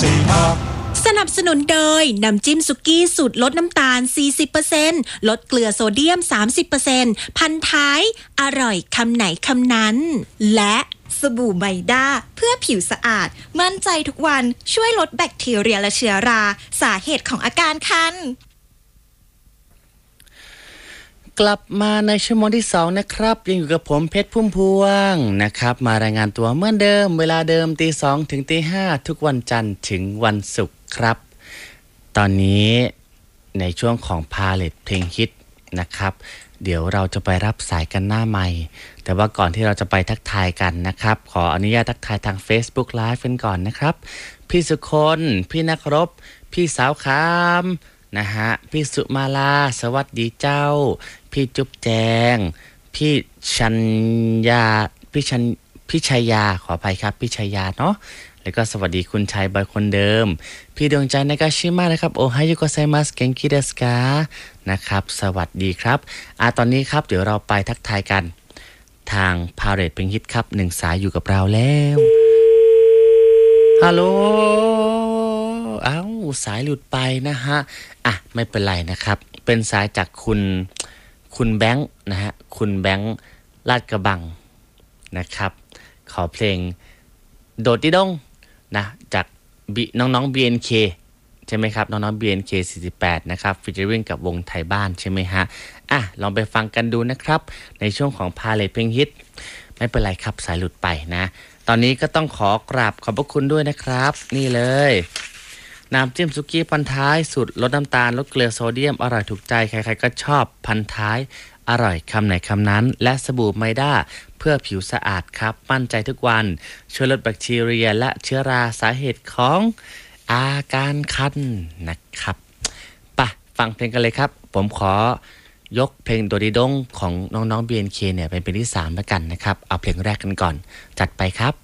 สนับสนุนโดยน้ำจิ้มสุกี้สูตรลดน้ำตาล 40% ลดเกลือโซเดียม 30% พันท้ายอร่อยคำไหนคำนั้นและสบู่ไมด้าเพื่อผิวสะอาดมั่นใจทุกวันช่วยลดแบคทีเรียและเชื้อราสาเหตุของอาการคันกลับมาในชั่วโมงที่2นะครับยังอยู่กับผมเพชรพุ่มพวงนะครับมารายงานตัวเหมือนเดิมเวลาเดิม 2:00 ถึง 5:00 ทุกวันจันทร์ถึงวันศุกร์ครับตอนนี้ในช่วงของพาเลทเพลงฮิตนะครับเดี๋ยวเราจะไปรับสายกันหน้าไมค์แต่ว่าก่อนที่เราจะไปทักทายกันนะครับขออนุญาตทักทายทาง Facebook Live กันก่อนนะครับพี่สุคนพี่นักรบพี่สาวคามนะฮะพี่สุมาลาสวัสดีเจ้าพี่จุ๊บแจงพี่ชัญญาพี่ชัยยาขออภัยครับพี่ชัยยาเนาะแล้วก็สวัสดีคุณชายบอยคนเดิมพี่ดวงใจนากาชิมะนะครับโอไฮโยโกไซมัสเกนกิเดสกานะครับสวัสดีครับตอนนี้ครับเดี๋ยวเราไปทักทายกันทางพาเรดเพลงฮิตครับ1สายอยู่กับเราแล้วฮัลโหลสายหลุดไปนะฮะไม่เป็นไรนะครับเป็นสายจากคุณแบงค์นะฮะคุณแบงค์ลาดกระบังนะครับขอเพลงโดดดิดงนะจากน้องๆ BNK ใช่ไหมครับน้องๆ BNK 48นะครับฟีเจอริ่งกับวงไทยบ้านใช่ไหมฮะลองไปฟังกันดูนะครับในช่วงของพาเลทเพลงฮิตไม่เป็นไรครับสายหลุดไปนะตอนนี้ก็ต้องขอกราบขอบพระคุณด้วยนะครับนี่เลยน้ำจิ้มสุกี้พันท้ายสูตรลดน้ำตาลลดเกลือโซเดียมอร่อยถูกใจใครๆก็ชอบพันท้ายอร่อยคำไหนคำนั้นและสบู่ไมด้าเพื่อผิวสะอาดครับมั่นใจทุกวันช่วยลดแบคทีเรียและเชื้อราสาเหตุของอาการคันนะครับฟังเพลงกันเลยครับผมขอยกเพลงโดดิดงของน้องๆ BNK เนี่ยเป็นเพลงที่3แล้วกันนะครับเอาเพลงแรกกันก่อนจัดไปครับ